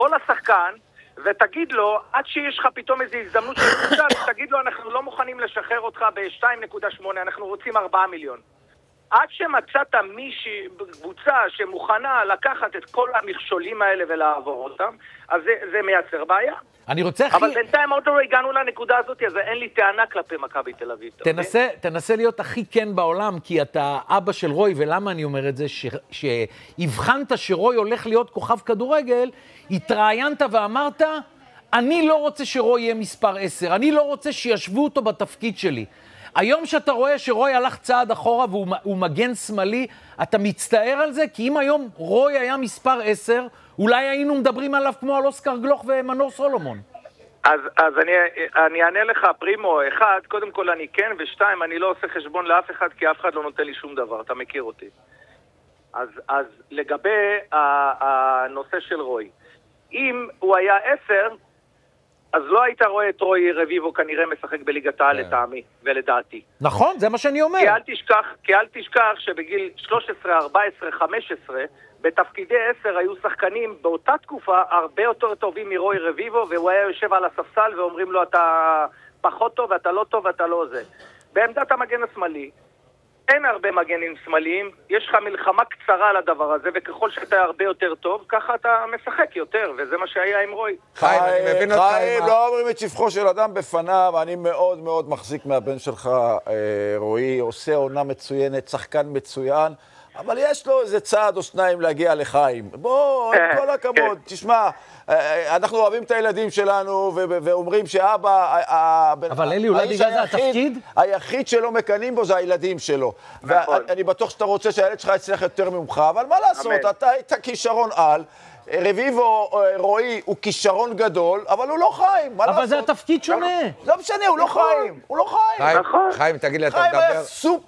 בוא לשחקן, ותגיד לו, עד שיש לך פתאום איזו הזדמנות של קבוצה, תגיד לו, אנחנו לא מוכנים לשחרר אותך ב-2.8, אנחנו רוצים 4 מיליון. עד שמצאת מישהי קבוצה שמוכנה לקחת את כל המכשולים האלה ולעבור אותם, אז זה מייצר בעיה. אני רוצה אבל בינתיים עוד לא הגענו לנקודה הזאת, אז אין לי טענה כלפי מכבי תל אביב. תנסה להיות הכי כן בעולם, כי אתה אבא של רוי, ולמה אני אומר את זה? שהבחנת שרוי הולך להיות כוכב כדורגל, התראיינת ואמרת, אני לא רוצה שרוי יהיה מספר 10, אני לא רוצה שישבו אותו בתפקיד שלי. היום שאתה רואה שרוי הלך צעד אחורה והוא מגן שמאלי, אתה מצטער על זה? כי אם היום רוי היה מספר 10, אולי היינו מדברים עליו כמו על אוסקר גלוך ומנור סולומון. אז אני אענה לך, פרימו, אחד, קודם כל אני כן, ושתיים, אני לא עושה חשבון לאף אחד, כי אף אחד לא נותן לי שום דבר, אתה מכיר אותי. אז לגבי הנושא של רוי, אם הוא היה 10, אז לא היית רואה את רוי רביבו כנראה משחק בליגת העל לטעמי ולדעתי. נכון, זה מה שאני אומר. כי אל תשכח שבגיל 13, 14, 15, בתפקידי 10 היו שחקנים באותה תקופה הרבה יותר טובים מרוי רביבו, והוא היה יושב על הספסל ואומרים לו אתה פחות טוב ואתה לא טוב ואתה לא זה. בעמדת המגן השמאלי, אין הרבה מגנים שמאליים, יש לך מלחמה קצרה על הדבר הזה, וככל שאתה הרבה יותר טוב, ככה אתה משחק יותר, וזה מה שהיה עם רוי. חיים, אני מבין אותך. חיים, לא אומרים את שפחו של אדם בפניו, אני מאוד מאוד מחזיק מהבן שלך, רועי, עושה עונה מצוינת, שחקן מצוין, אבל יש לו איזה צעד או שניים להגיע לחיים. בוא, עם כל הכבוד, תשמע, אנחנו אוהבים את הילדים שלנו, ואומרים שאבא... אבל אלי, אולי בגלל זה התפקיד? היחיד שלא מקנים בו זה הילדים שלו. ואני בטוח שאתה רוצה שהילד שלך יצליח יותר ממך, אבל מה לעשות, אתה היית כישרון על, רביבו רועי הוא כישרון גדול, אבל הוא לא חיים, מה לעשות? אבל זה התפקיד שונה. לא משנה, הוא לא חיים, הוא לא חיים. חיים, תגיד לי, אתה חיים היה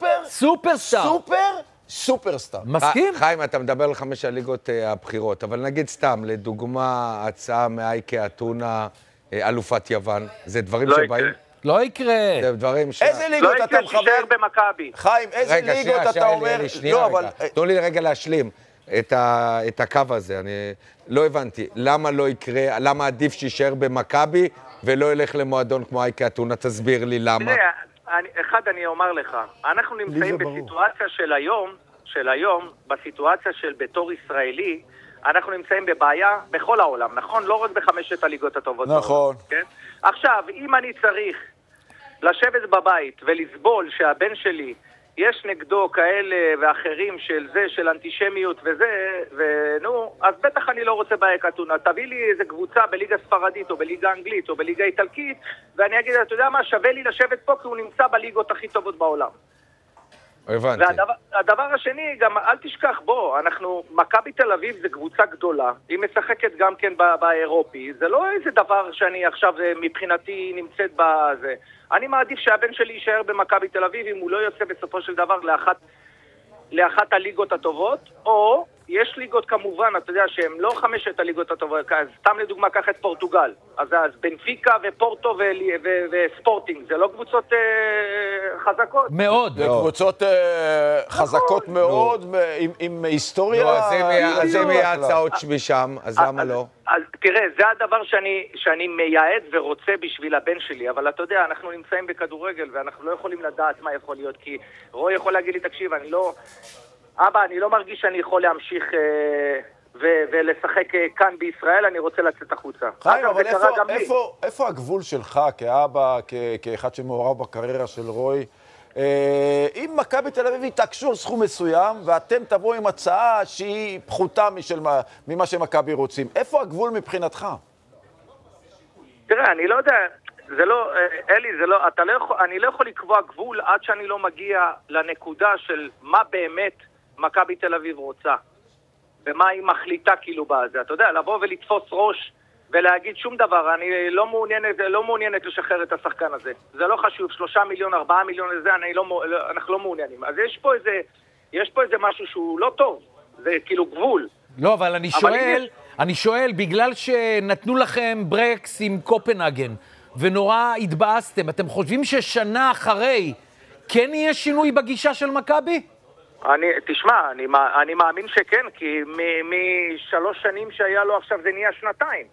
סופרסטאר. מסכים? חיים, אתה מדבר על 5 הליגות הבחירות, אבל נגיד סתם, לדוגמה, הצעה מאייקה אתונה, אלופת יוון, זה דברים שבאים? לא יקרה. זה דברים איזה ליגות אתה מחבר? לא יקרה שישאר במכבי. חיים, איזה ליגות אתה אומר? שנייה, תנו לי רגע להשלים את הקו הזה, אני לא הבנתי. למה לא יקרה, למה עדיף שישאר במכבי ולא ילך למועדון כמו אייקה אתונה? תסביר לי למה. אחד, אני אומר לך, אנחנו נמצאים בסיטואציה של היום, בסיטואציה של בתור ישראלי, אנחנו נמצאים בבעיה בכל העולם, נכון? לא רק ב5 הליגות הטובות. נכון. כן? עכשיו, אם אני צריך לשבת בבית ולסבול שהבן שלי יש נגדו כאלה ואחרים של אנטישמיות וזה, ונו, אז בטח אני לא רוצה באייקה אתונה. תביא לי איזה קבוצה בליגה ספרדית או בליגה אנגלית או בליגה איטלקית, ואני אגיד, אתה יודע מה, שווה לי לשבת פה כי הוא נמצא בליגות הכי טובות בעולם. הבנתי. והדבר השני, גם אל תשכח, מכבי תל אביב זה קבוצה גדולה, היא משחקת גם כן באירופי, זה לא איזה דבר שאני עכשיו מבחינתי נמצאת בזה. אני מעדיף שהבן שלי יישאר במכבי תל אביב אם הוא לא יוצא בסופו של דבר לאחת הליגות הטובות, או יש ליגות כמובן, אתה יודע, שהן לא 5 הליגות הטובות, סתם לדוגמה, קח את פורטוגל, אז בנפיקה ופורטו וספורטינג, זה לא קבוצות חזקות? מאוד. זה קבוצות חזקות מאוד, עם היסטוריה. אז אם יהיה הצעות משם, אז למה לא? אז תראה, זה הדבר שאני מייעד ורוצה בשביל הבן שלי, אבל אתה יודע, אנחנו נמצאים בכדורגל ואנחנו לא יכולים לדעת מה יכול להיות, כי רוי יכול להגיד לי, תקשיב, אני לא מרגיש שאני יכול להמשיך ולשחק כאן בישראל, אני רוצה לצאת החוצה. חיים, אבל איפה הגבול שלך כאבא, כאחד שמעורב בקריירה של רוי? אם מכבי תל אביב יתעקשו על סכום מסוים, ואתם תבואו עם הצעה שהיא פחותה ממה שמכבי רוצים, איפה הגבול מבחינתך? תראה, אני לא יודע, אלי, אני לא יכול לקבוע גבול עד שאני לא מגיע לנקודה של מה באמת מכבי תל אביב רוצה, ומה היא מחליטה כאילו בזה. אתה יודע, לבוא ולתפוס ראש ולהגיד שום דבר, אני לא מעוניינת לשחרר את השחקן הזה. זה לא חשוב, 3 מיליון, 4 מיליון לזה, אנחנו לא מעוניינים. אז יש פה איזה משהו שהוא לא טוב, זה כאילו גבול. לא, אבל אני שואל, בגלל שנתנו לכם ברקס עם קופנהגן, ונורא התבאסתם, אתם חושבים ששנה אחרי כן יהיה שינוי בגישה של מכבי? תשמע, אני מאמין שכן, כי מ3 שנים שהיה לו עכשיו זה נהיה 2 שנתיים.